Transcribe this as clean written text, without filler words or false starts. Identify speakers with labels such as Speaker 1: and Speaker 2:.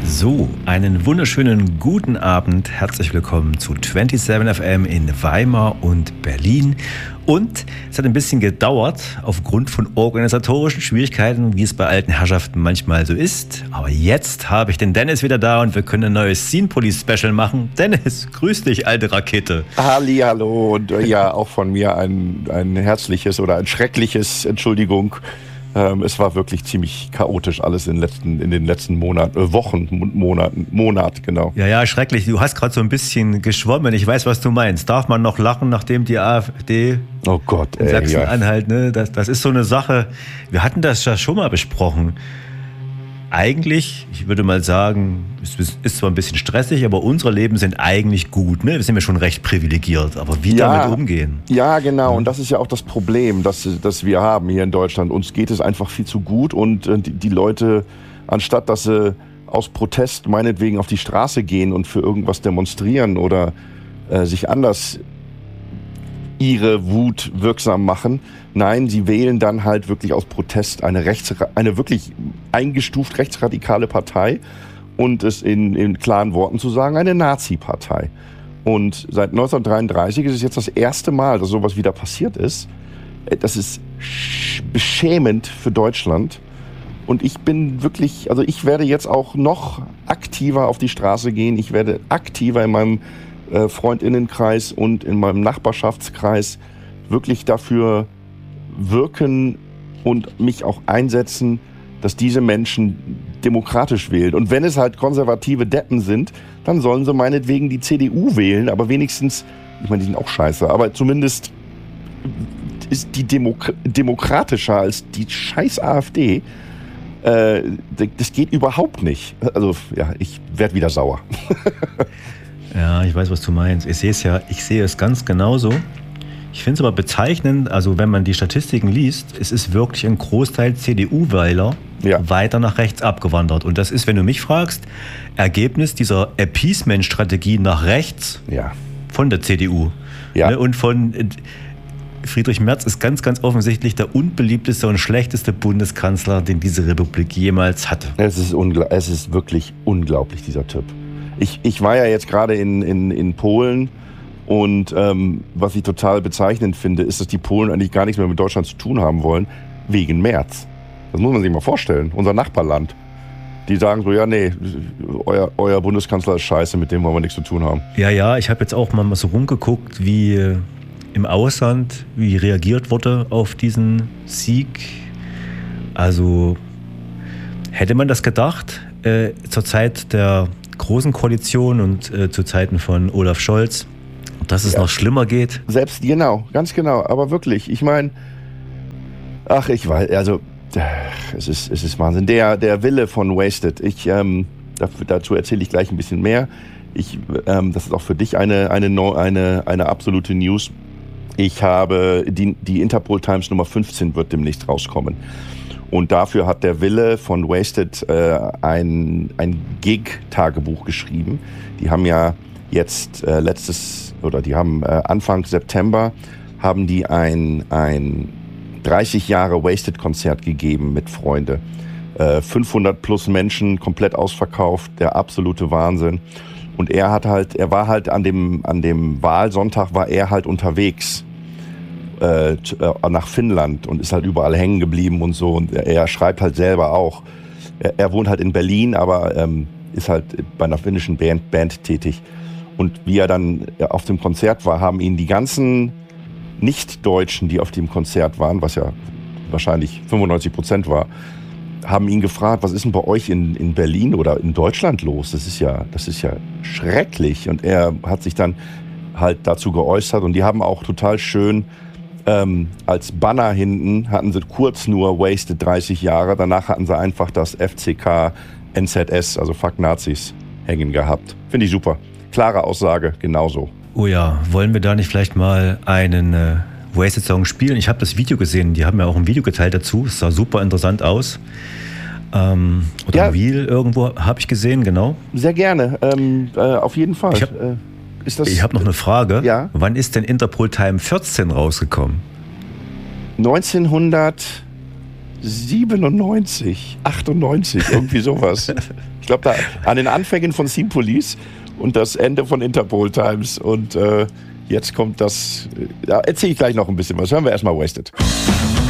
Speaker 1: So, einen wunderschönen guten Abend. Herzlich willkommen zu 27 FM in Weimar und Berlin. Und es hat ein bisschen gedauert aufgrund von organisatorischen Schwierigkeiten, wie es bei alten Herrschaften manchmal so ist. Aber jetzt habe ich den Dennis wieder da und wir können ein neues Scene Police Special machen. Dennis, grüß dich, alte Rakete.
Speaker 2: Hallihallo und ja, auch von mir ein herzliches oder ein schreckliches Entschuldigung. Es war wirklich ziemlich chaotisch alles in den letzten Monat, genau.
Speaker 1: Ja, schrecklich. Du hast gerade so ein bisschen geschwommen. Ich weiß, was du meinst. Darf man noch lachen, nachdem die AfD
Speaker 2: oh Gott,
Speaker 1: in Sachsen-Anhalt, ne? Das ist so eine Sache. Wir hatten das ja schon mal besprochen. Eigentlich, ich würde mal sagen, es ist zwar ein bisschen stressig, aber unsere Leben sind eigentlich gut. Ne? Wir sind ja schon recht privilegiert, aber wie damit umgehen?
Speaker 2: Ja, genau. Und das ist ja auch das Problem, das wir haben hier in Deutschland. Uns geht es einfach viel zu gut und die Leute, anstatt dass sie aus Protest meinetwegen auf die Straße gehen und für irgendwas demonstrieren oder sich anders ihre Wut wirksam machen. Nein, sie wählen dann halt wirklich aus Protest eine wirklich eingestuft rechtsradikale Partei und es in klaren Worten zu sagen, eine Nazi-Partei. Und seit 1933 ist es jetzt das erste Mal, dass sowas wieder passiert ist. Das ist beschämend für Deutschland. Und ich werde jetzt auch noch aktiver auf die Straße gehen. Ich werde aktiver in meinem Freundinnenkreis und in meinem Nachbarschaftskreis wirklich dafür wirken und mich auch einsetzen, dass diese Menschen demokratisch wählen. Und wenn es halt konservative Deppen sind, dann sollen sie meinetwegen die CDU wählen, aber wenigstens, ich meine, die sind auch scheiße, aber zumindest ist die demokratischer als die scheiß AfD. Das geht überhaupt nicht. Also ja, ich werde wieder sauer.
Speaker 1: Ja, ich weiß, was du meinst. Ich sehe es ganz genauso. Ich finde es aber bezeichnend, also wenn man die Statistiken liest, es ist wirklich ein Großteil CDU-Wähler weiter nach rechts abgewandert. Und das ist, wenn du mich fragst, Ergebnis dieser Appeasement-Strategie nach rechts von der CDU. Ja. Und von Friedrich Merz ist ganz, ganz offensichtlich der unbeliebteste und schlechteste Bundeskanzler, den diese Republik jemals hatte.
Speaker 2: Es ist wirklich unglaublich, dieser Typ. Ich war ja jetzt gerade in Polen und was ich total bezeichnend finde, ist, dass die Polen eigentlich gar nichts mehr mit Deutschland zu tun haben wollen, wegen Merz. Das muss man sich mal vorstellen, unser Nachbarland. Die sagen so, ja nee, euer Bundeskanzler ist scheiße, mit dem wollen wir nichts zu tun haben.
Speaker 1: Ja, ich habe jetzt auch mal so rumgeguckt, wie im Ausland, wie reagiert wurde auf diesen Sieg. Also hätte man das gedacht, zur Zeit der Großen Koalition und zu Zeiten von Olaf Scholz, dass es noch schlimmer geht.
Speaker 2: Selbst, ganz genau, aber wirklich, ich meine, es ist Wahnsinn. Der Wille von Wasted, dazu erzähle ich gleich ein bisschen mehr. Das ist auch für dich eine absolute News. Ich habe die Interpol Times Nummer 15 wird demnächst rauskommen. Und dafür hat der Wille von Wasted ein Gig-Tagebuch geschrieben. Die haben ja jetzt Anfang September haben die ein 30 Jahre Wasted-Konzert gegeben mit Freunde. 500 plus Menschen, komplett ausverkauft, der absolute Wahnsinn. Und er war halt an dem Wahlsonntag war er halt unterwegs nach Finnland und ist halt überall hängen geblieben und so. Und er schreibt halt selber auch. Er wohnt halt in Berlin, aber ist halt bei einer finnischen Band tätig. Und wie er dann auf dem Konzert war, haben ihn die ganzen Nicht-Deutschen, die auf dem Konzert waren, was ja wahrscheinlich 95% war, haben ihn gefragt, was ist denn bei euch in Berlin oder in Deutschland los? Das ist ja schrecklich. Und er hat sich dann halt dazu geäußert und die haben auch total schön als Banner hinten hatten sie kurz nur Wasted 30 Jahre, danach hatten sie einfach das FCK NZS, also Fuck Nazis, hängen gehabt. Finde ich super. Klare Aussage, genauso.
Speaker 1: Oh ja, wollen wir da nicht vielleicht mal einen Wasted-Song spielen? Ich habe das Video gesehen, die haben ja auch ein Video geteilt dazu, es sah super interessant aus. Oder ein Reel irgendwo, habe ich gesehen, genau.
Speaker 2: Sehr gerne, auf jeden Fall.
Speaker 1: Ich habe noch eine Frage.
Speaker 2: Ja?
Speaker 1: Wann ist denn Interpol Time 14 rausgekommen?
Speaker 2: 1900 97, 98, irgendwie sowas. Ich glaube, da an den Anfängen von Scene Police und das Ende von Interpol Times. Und jetzt kommt das, da erzähle ich gleich noch ein bisschen was. Hören wir erstmal Wasted.